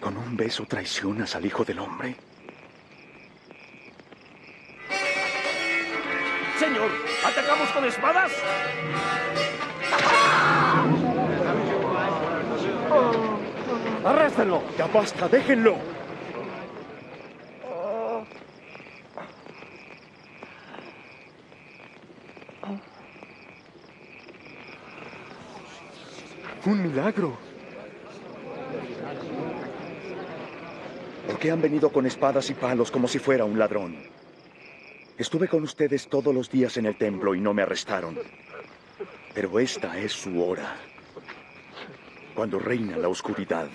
¿Con un beso traicionas al Hijo del Hombre? Señor, ¿atacamos con espadas? ¡Arréstenlo! ¡Ya basta! ¡Déjenlo! ¡Un milagro! ¿Por qué han venido con espadas y palos como si fuera un ladrón? Estuve con ustedes todos los días en el templo y no me arrestaron. Pero esta es su hora, cuando reina la oscuridad.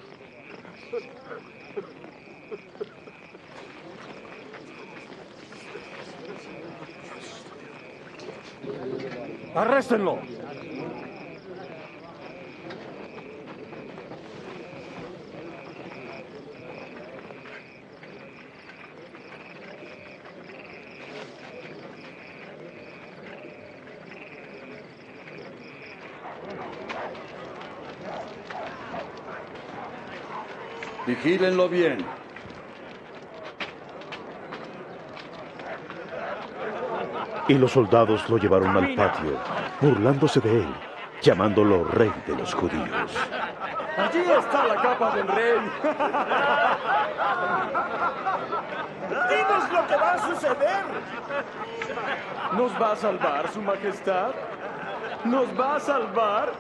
¡Arréstenlo! Vigílenlo bien. Y los soldados lo llevaron al patio, burlándose de él, llamándolo rey de los judíos. ¡Allí está la capa del rey! ¡Dinos lo que va a suceder! ¿Nos va a salvar, su majestad? ¿Nos va a salvar?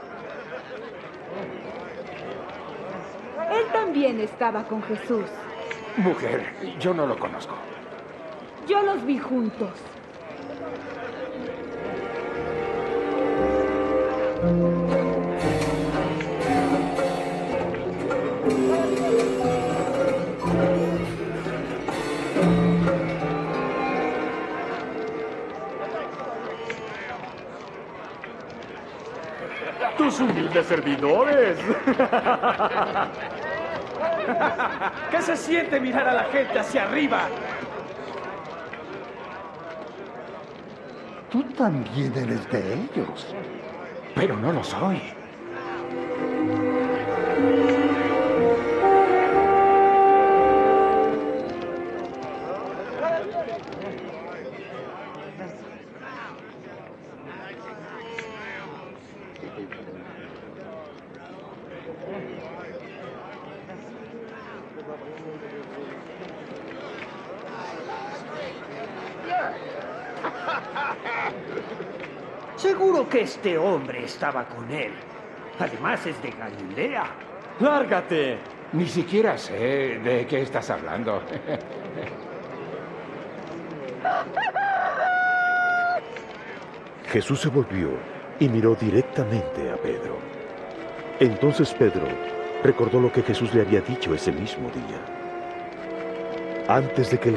Él también estaba con Jesús. Mujer, yo no lo conozco. Yo los vi juntos. ¡Tus humildes servidores! ¿Qué se siente mirar a la gente hacia arriba? Tú también eres de ellos. Pero no lo soy. Seguro que este hombre estaba con él. Además es de Galilea. ¡Lárgate! Ni siquiera sé de qué estás hablando. Jesús se volvió y miró directamente a Pedro. Entonces Pedro recordó lo que Jesús le había dicho ese mismo día. Antes de que el